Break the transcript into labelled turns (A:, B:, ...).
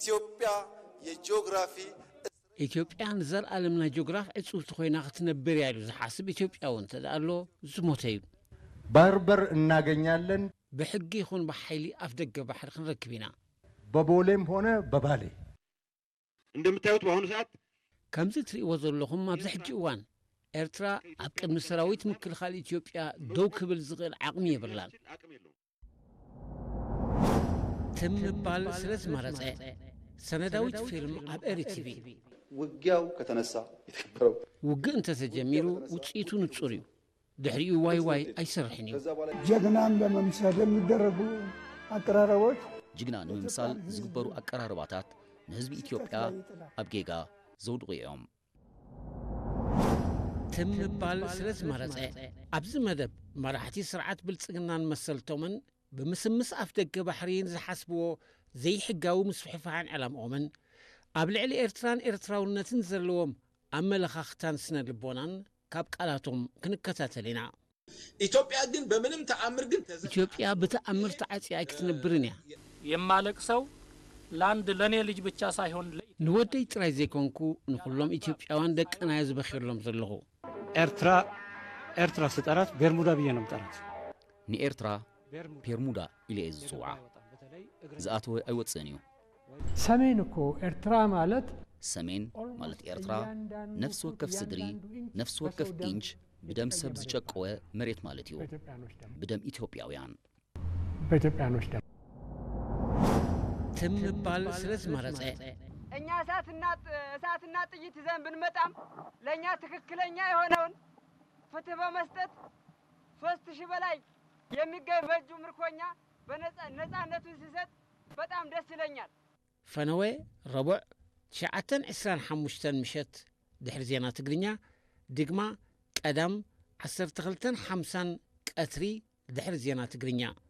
A: ኢትዮጵያ የጂኦግራፊ
B: ኢትዮጵያን ዘርአለምና ጂኦግራፍ እጹብቲ ኮይና ክትነብር ያሉ ዝሓስብ ኢትዮጵያውን ተዳሎ ዝሞተዩ
C: ባርበር እናገኛለን
B: በሕጊ ይኹን በኃይሊ አፍደገ ባሕር ክንረክብና
C: በቦሌም ሆነ በባሌ
D: እንደምታዩት በአሁኑ ሰዓት
B: ከምዚ ትርእይዎ ዘለኹም ኣብዚ ሕጂ እዋን ኤርትራ ኣብ ቅድሚ ሰራዊት ምክልኻል ኢትዮጵያ ደው ክብል ዝኽእል ዓቕሚ የብላን ትምባል ስለ ዝመረፀ ሰነዳዊት ፊልም ኣብ ኤርቲቪ
A: ውጊያው ከተነሳ የተከበረው
B: ውግእ እንተተጀሚሩ ውፅኢቱ ንጹር እዩ ድሕሪኡ ዋይ ዋይ አይሰርሕን እዩ
E: ጀግናን ለመምሰል የሚደረጉ አቀራረቦች
F: ጅግና ንምምሳል ዝግበሩ አቀራረባታት ንህዝቢ ኢትዮጵያ ኣብ ጌጋ ዘውድቑ እዮም
B: ትምባል ስለ ዝመረፀ ኣብዚ መደብ መራሕቲ ስርዓት ብልጽግናን መሰልቶምን ብምስምስ ኣፍ ደገ ባሕሪን ዝሓስብዎ ዘይሕጋዊ ምስፍሕፋሕን ዕላምኦምን ኣብ ልዕሊ ኤርትራን ኤርትራውነትን ዘለዎም ኣመለኻኽታን ስነ ልቦናን ካብ ቃላቶም ክንከታተል ኢና
G: ኢትዮጵያ ግን በምንም ተአምር ግን
B: ኢትዮጵያ በተአምር ተዓጽያ ክትነብርን እያ
H: የማለቅሰው ላንድ ለኔ ልጅ ብቻ ሳይሆን
B: ንወደይ ጥራይ ዘይኮንኩ ንኹሎም ኢትዮጵያውያን ደቅና ዝበኺርሎም ዘለኹ
I: ኤርትራ ስጠራት ቤርሙዳ ብዬ ነው ምጠራት
F: ንኤርትራ ቤርሙዳ ኢለ ዝጽውዓ ዝኣተወ ኣይወፅን እዩ
E: ሰሜን እኮ ኤርትራ ማለት
F: ሰሜን ማለት ኤርትራ ነፍስ ወከፍ ስድሪ ነፍስ ወከፍ ኢንች بدم سبز جقوة مريت مالتيو بدم إثيوبياويان
E: በኢትዮጵያኖች ደም
B: ትምባል ስለዝ መረፀ
J: እኛ እሳትና ጥይት ይዘን ብንመጣም ለኛ ትክክለኛ የሆነውን ፍትህ በመስጠት 3000 በላይ የሚገኝ በእጁ ምርኮኛ በነፃነቱን ሲሰጥ በጣም ደስ ይለኛል
B: ፈነወ ረቡዕ 9:25 ምሽት ድሕሪ ዜና ትግርኛ ድግማ قدم 12:50 قطري دحر زينا تقرينيا